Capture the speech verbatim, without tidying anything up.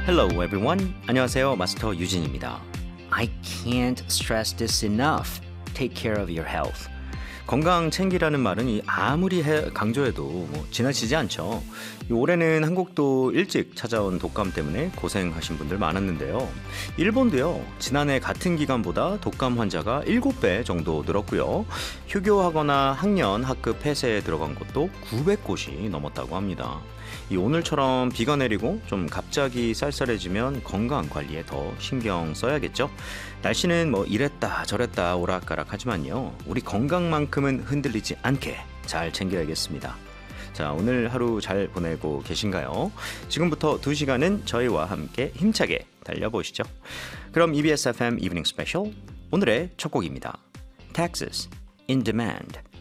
Hello everyone. 안녕하세요. 마스터 유진입니다. I can't stress this enough. Take care of your health. 건강 챙기라는 말은 이 아무리 해, 강조해도 뭐 지나치지 않죠. 이 올해는 한국도 일찍 찾아온 독감 때문에 고생하신 분들 많았는데요. 일본도요. 지난해 같은 기간보다 독감 환자가 일곱 배 정도 늘었고요. 휴교하거나 학년, 학급 폐쇄에 들어간 곳도 구백 곳이 넘었다고 합니다. 이 오늘처럼 비가 내리고 좀 갑자기 쌀쌀해지면 건강 관리에 더 신경 써야겠죠. 날씨는 뭐 이랬다 저랬다 오락가락 하지만요. 우리 건강만큼은 흔들리지 않게 잘 챙겨야겠습니다. 자, 오늘 하루 잘 보내고 계신가요? 지금부터 두 시간은 저희와 함께 힘차게 달려보시죠. 그럼 이비에스 에프엠 이브닝 스페셜 오늘의 첫 곡입니다. Texas, In Demand.